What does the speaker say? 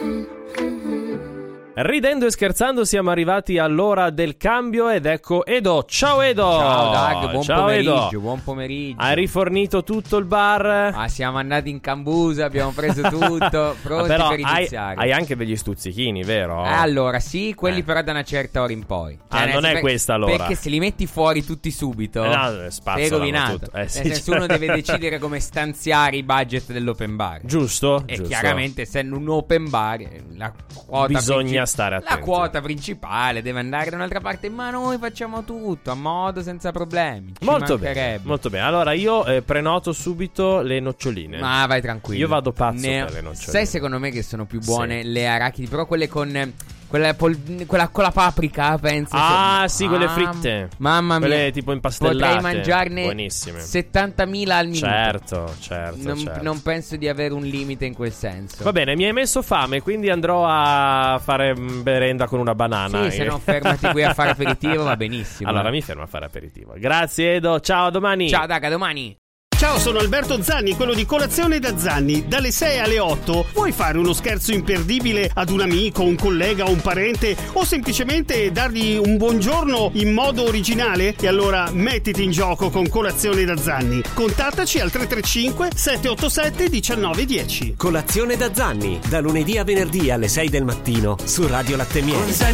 Ridendo e scherzando siamo arrivati all'ora del cambio ed ecco Edo. Ciao Edo. Ciao Dag, buon Ciao pomeriggio, Edo. buon pomeriggio. Hai rifornito tutto il bar? Siamo andati in cambusa, abbiamo preso tutto, pronti Però per iniziare. hai anche degli stuzzichini, vero? Allora, sì, quelli però da una certa ora in poi. Non è questa l'ora. Perché se li metti fuori tutti subito, sei rovinato. tutto. Nel Sì, senso, uno deve decidere come stanziare i budget dell'open bar. Giusto? E giusto. chiaramente, essendo un open bar, la quota bisogna stare attenti. La quota principale deve andare da un'altra parte, ma noi facciamo tutto a modo, senza problemi. Ci Molto mancherebbe. bene, molto bene. Allora io prenoto subito le noccioline. Ma vai tranquillo. Io vado pazzo per le noccioline. Sai secondo me che sono più buone Sì. le arachidi, però quelle con quella con la paprika, penso. Sì, quelle fritte. Mamma mia. Quelle tipo impastellate. Potrei mangiarne buonissime. 70.000 al minuto. Certo. Non penso di avere un limite in quel senso. Va bene, mi hai messo fame, quindi andrò a fare merenda con una banana. Sì, se no fermati qui a fare aperitivo, va benissimo. Allora mi fermo a fare aperitivo. Grazie Edo, ciao, a domani. Ciao Daga, domani. Ciao, sono Alberto Zanni, quello di Colazione da Zanni. Dalle 6 alle 8 vuoi fare uno scherzo imperdibile ad un amico, un collega, un parente o semplicemente dargli un buongiorno in modo originale? E allora mettiti in gioco con Colazione da Zanni. Contattaci al 335 787 1910. Colazione da Zanni, da lunedì a venerdì alle 6 del mattino su Radio Latte Miele.